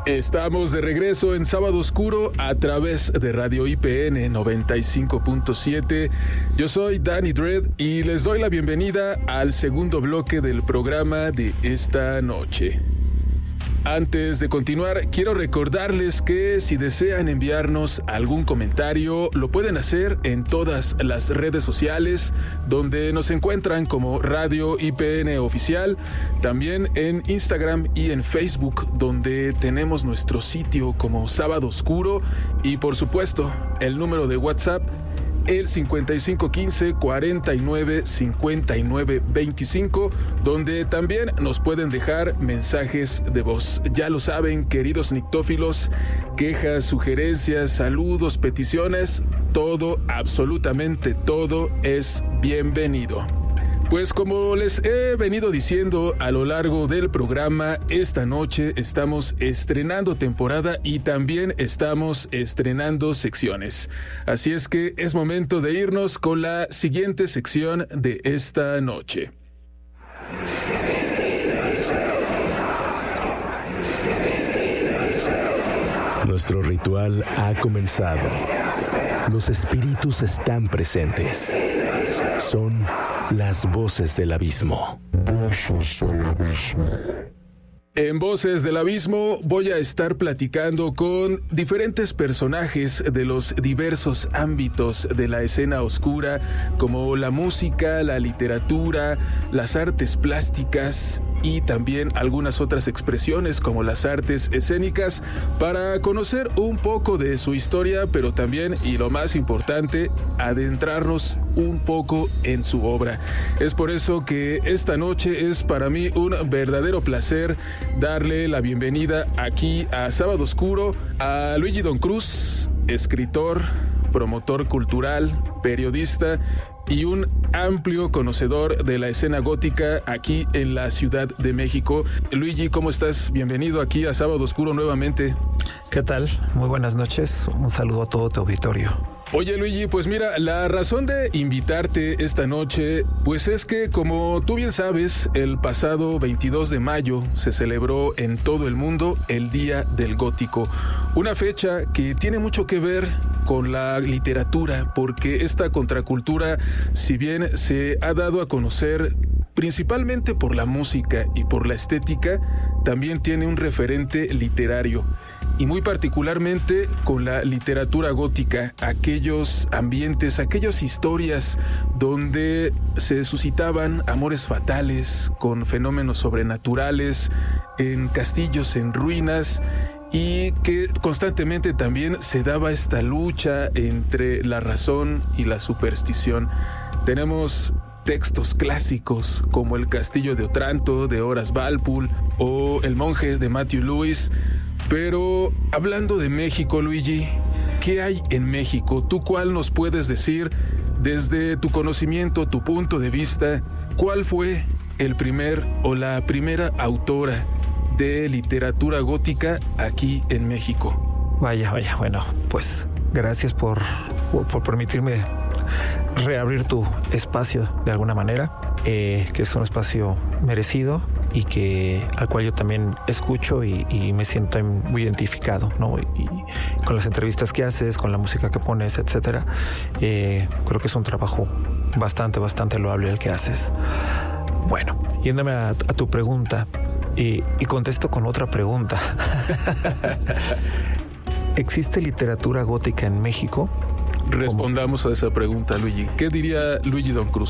Estamos de regreso en Sábado Oscuro a través de Radio IPN 95.7. Yo soy Danny Dredd y les doy la bienvenida al segundo bloque del programa de esta noche. Antes de continuar, quiero recordarles que si desean enviarnos algún comentario, lo pueden hacer en todas las redes sociales, donde nos encuentran como Radio IPN Oficial, también en Instagram y en Facebook, donde tenemos nuestro sitio como Sábado Oscuro, y por supuesto, el número de WhatsApp, el 5515-495925, donde también nos pueden dejar mensajes de voz. Ya lo saben, queridos nictófilos, quejas, sugerencias, saludos, peticiones, todo, absolutamente todo es bienvenido. Pues como les he venido diciendo a lo largo del programa, esta noche estamos estrenando temporada y también estamos estrenando secciones. Así es que es momento de irnos con la siguiente sección de esta noche. Nuestro ritual ha comenzado. Los espíritus están presentes. Son las voces del abismo. Voces del abismo. En Voces del Abismo voy a estar platicando con diferentes personajes de los diversos ámbitos de la escena oscura, como la música, la literatura, las artes plásticas y también algunas otras expresiones como las artes escénicas, para conocer un poco de su historia, pero también, y lo más importante, adentrarnos un poco en su obra. Es por eso que esta noche es para mí un verdadero placer darle la bienvenida aquí a Sábado Oscuro a Luigi Don Cruz, escritor, promotor cultural, periodista y un amplio conocedor de la escena gótica aquí en la Ciudad de México. Luigi, ¿cómo estás? Bienvenido aquí a Sábado Oscuro nuevamente. ¿Qué tal? Muy buenas noches. Un saludo a todo tu auditorio. Oye, Luigi, pues mira, la razón de invitarte esta noche, pues es que, como tú bien sabes, el pasado 22 de mayo se celebró en todo el mundo el Día del Gótico. Una fecha que tiene mucho que ver con la literatura, porque esta contracultura, si bien se ha dado a conocer principalmente por la música y por la estética, también tiene un referente literario. Y muy particularmente con la literatura gótica, aquellos ambientes, aquellas historias donde se suscitaban amores fatales con fenómenos sobrenaturales, en castillos en ruinas, y que constantemente también se daba esta lucha entre la razón y la superstición. Tenemos textos clásicos como El Castillo de Otranto de Horace Walpole o El Monje de Matthew Lewis. Pero hablando de México, Luigi, ¿qué hay en México? ¿Tú cuál nos puedes decir desde tu conocimiento, tu punto de vista? ¿Cuál fue el primer o la primera autora de literatura gótica aquí en México? Vaya, bueno, pues gracias por permitirme reabrir tu espacio de alguna manera, que es un espacio merecido y al cual yo también escucho y me siento muy identificado, ¿no? Y con las entrevistas que haces, con la música que pones, etcétera, creo que es un trabajo bastante loable el que haces. Bueno, yéndome a tu pregunta, y contesto con otra pregunta. ¿Existe literatura gótica en México? Respondamos a esa pregunta, Luigi. ¿Qué diría Luigi Don Cruz?